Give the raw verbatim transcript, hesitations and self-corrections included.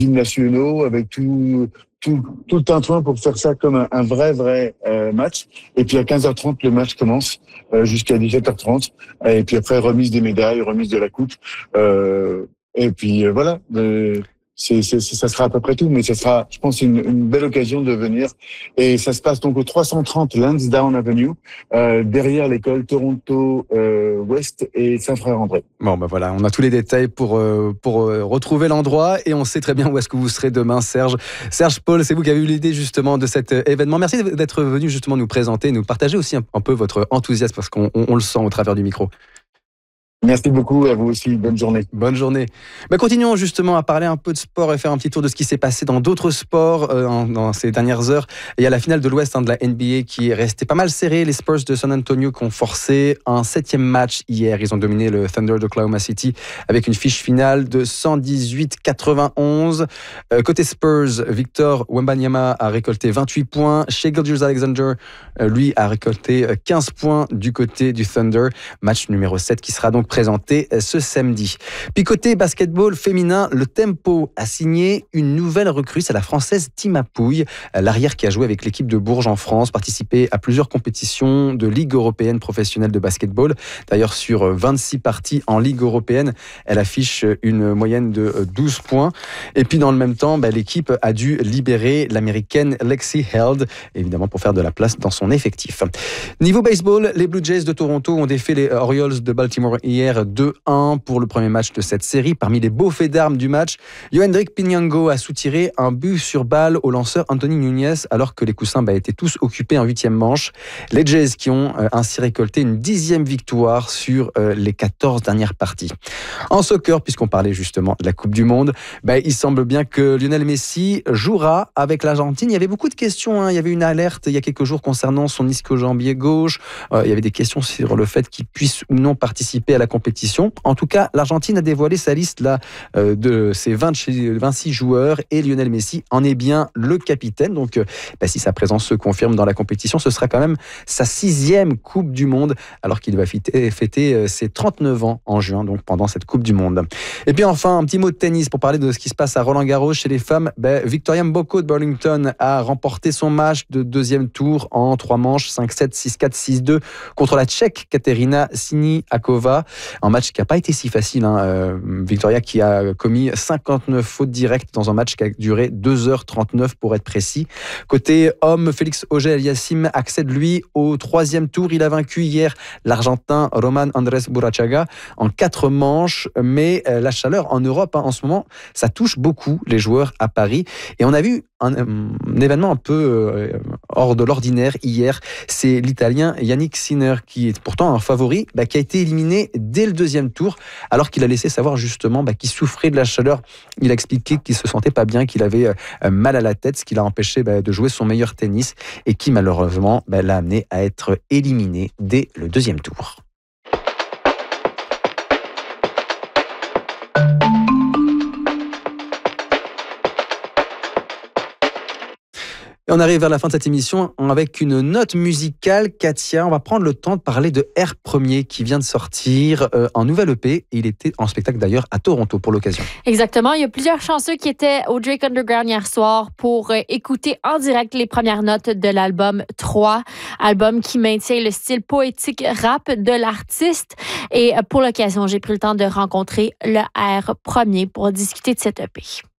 nationaux, avec tout, tout, tout le tintouin pour faire ça comme un, un vrai, vrai euh, match. Et puis à quinze heures trente, le match commence euh, jusqu'à dix-sept heures trente. Et puis après, remise des médailles, remise de la coupe. Euh, et puis euh, voilà. Euh, C'est, c'est, ça sera à peu près tout, mais ça sera, je pense, une, une belle occasion de venir. Et ça se passe donc au trois cent trente Lansdowne Avenue, euh, derrière l'école Toronto euh, West et Saint-Frère-André. Bon, ben voilà, on a tous les détails pour, euh, pour euh, retrouver l'endroit et on sait très bien où est-ce que vous serez demain, Serge. Serge Paul, c'est vous qui avez eu l'idée justement de cet événement. Merci d'être venu justement nous présenter, nous partager aussi un, un peu votre enthousiasme parce qu'on on, on le sent au travers du micro. Merci beaucoup, à vous aussi. Bonne journée. Bonne journée. Bah, continuons justement à parler un peu de sport et faire un petit tour de ce qui s'est passé dans d'autres sports euh, en, dans ces dernières heures. Il y a la finale de l'Ouest hein, de la N B A qui est restée pas mal serrée. Les Spurs de San Antonio qui ont forcé un septième match hier. Ils ont dominé le Thunder d'Oklahoma City avec une fiche finale de cent dix-huit à quatre-vingt-onze. Euh, côté Spurs, Victor Wembanyama a récolté vingt-huit points. Shai Gilgeous-Alexander, euh, lui, a récolté quinze points du côté du Thunder. Match numéro sept qui sera donc présenté ce samedi. Puis côté basketball féminin, le Tempo a signé une nouvelle recrue, c'est la française Tima Pouille, l'arrière qui a joué avec l'équipe de Bourges en France, participé à plusieurs compétitions de Ligue européenne professionnelle de basketball. D'ailleurs, sur vingt-six parties en Ligue européenne, elle affiche une moyenne de douze points. Et puis dans le même temps, bah, l'équipe a dû libérer l'américaine Lexi Held, évidemment pour faire de la place dans son effectif. Niveau baseball, les Blue Jays de Toronto ont défait les Orioles de Baltimore hier deux un pour le premier match de cette série. Parmi les beaux faits d'armes du match, Yoendrick Pinango a soutiré un but sur balle au lanceur Anthony Nunez alors que les coussins bah, étaient tous occupés en huitième manche. Les Jays qui ont euh, ainsi récolté une dixième victoire sur euh, les quatorze dernières parties. En soccer, puisqu'on parlait justement de la Coupe du Monde, bah, il semble bien que Lionel Messi jouera avec l'Argentine. Il y avait beaucoup de questions, hein. Il y avait une alerte il y a quelques jours concernant son ischio-jambier gauche. Euh, il y avait des questions sur le fait qu'il puisse ou non participer à la compétition. En tout cas, l'Argentine a dévoilé sa liste là, euh, de ses vingt, vingt-six joueurs et Lionel Messi en est bien le capitaine. Donc, euh, bah, si sa présence se confirme dans la compétition, ce sera quand même sa sixième Coupe du Monde, alors qu'il va fêter, fêter euh, ses trente-neuf ans en juin, donc pendant cette Coupe du Monde. Et puis enfin, un petit mot de tennis pour parler de ce qui se passe à Roland-Garros chez les femmes. Bah, Victoria Mboko de Burlington a remporté son match de deuxième tour en trois manches, cinq sept, six quatre, six deux contre la Tchèque Katerina Siniakova. Un match qui n'a pas été si facile. Hein. Euh, Victoria qui a commis cinquante-neuf fautes directes dans un match qui a duré deux heures trente-neuf pour être précis. Côté homme, Félix Auger-Aliassime accède lui au troisième tour. Il a vaincu hier l'Argentin Roman Andrés Burachaga en quatre manches. Mais euh, la chaleur en Europe, hein, en ce moment, ça touche beaucoup les joueurs à Paris. Et on a vu un, un événement un peu euh, hors de l'ordinaire hier. C'est l'Italien Yannick Sinner qui est pourtant un favori, bah, qui a été éliminé dès le deuxième tour, alors qu'il a laissé savoir justement bah, qu'il souffrait de la chaleur. Il a expliqué qu'il se sentait pas bien, qu'il avait euh, mal à la tête, ce qui l'a empêché bah, de jouer son meilleur tennis et qui malheureusement bah, l'a amené à être éliminé dès le deuxième tour. Et on arrive vers la fin de cette émission avec une note musicale. Katia, on va prendre le temps de parler de Air Premier qui vient de sortir euh, en nouvelle E P. Et il était en spectacle d'ailleurs à Toronto pour l'occasion. Exactement. Il y a plusieurs chanceux qui étaient au Drake Underground hier soir pour euh, écouter en direct les premières notes de l'album trois. Album qui maintient le style poétique rap de l'artiste. Et euh, pour l'occasion, j'ai pris le temps de rencontrer le Air Premier pour discuter de cette E P.